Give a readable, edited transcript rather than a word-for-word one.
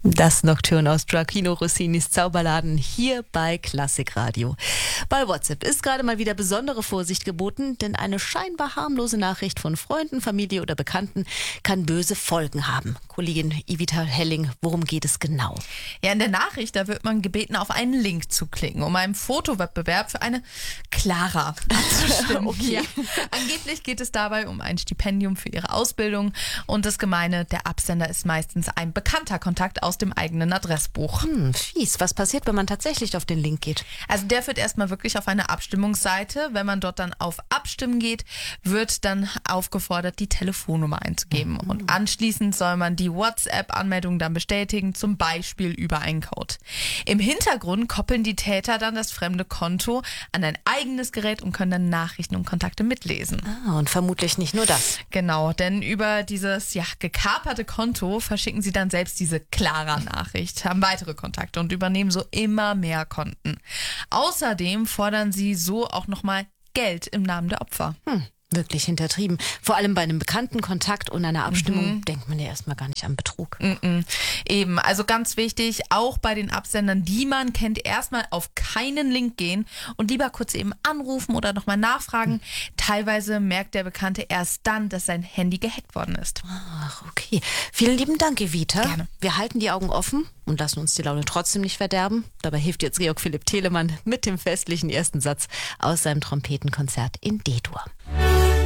Das Nocturne aus Gioacchino Rossinis Zauberladen hier bei Klassikradio. Bei WhatsApp ist gerade mal wieder besondere Vorsicht geboten, denn eine scheinbar harmlose Nachricht von Freunden, Familie oder Bekannten kann böse Folgen haben. Kollegin Ivita Helling, worum geht es genau? Ja, in der Nachricht, da wird man gebeten, auf einen Link zu klicken, um einem Fotowettbewerb für eine Clara abzustimmen. Okay. Ja. Angeblich geht es dabei um ein Stipendium für ihre Ausbildung und das Gemeine, der Absender ist meistens ein bekannter Kontakt aus dem eigenen Adressbuch. Fies. Was passiert, wenn man tatsächlich auf den Link geht? Also der führt erstmal wirklich auf eine Abstimmungsseite. Wenn man dort dann auf Abstimmen geht, wird dann aufgefordert, die Telefonnummer einzugeben. Und anschließend soll man die WhatsApp-Anmeldung dann bestätigen, zum Beispiel über einen Code. Im Hintergrund koppeln die Täter dann das fremde Konto an ein eigenes Gerät und können dann Nachrichten und Kontakte mitlesen. Und vermutlich nicht nur das. Genau, denn über dieses gekaperte Konto verschicken sie dann selbst diese Clara-Nachricht, haben weitere Kontakte und übernehmen so immer mehr Konten. Außerdem fordern sie so auch nochmal Geld im Namen der Opfer. Wirklich hintertrieben. Vor allem bei einem bekannten Kontakt und einer Abstimmung denkt man ja erstmal gar nicht an Betrug. Eben, also ganz wichtig, auch bei den Absendern, die man kennt, erstmal auf keinen Link gehen und lieber kurz eben anrufen oder nochmal nachfragen. Teilweise merkt der Bekannte erst dann, dass sein Handy gehackt worden ist. Ach, okay. Vielen lieben Dank, Evita. Gerne. Wir halten die Augen offen und lassen uns die Laune trotzdem nicht verderben. Dabei hilft jetzt Georg Philipp Telemann mit dem festlichen ersten Satz aus seinem Trompetenkonzert in D-Dur.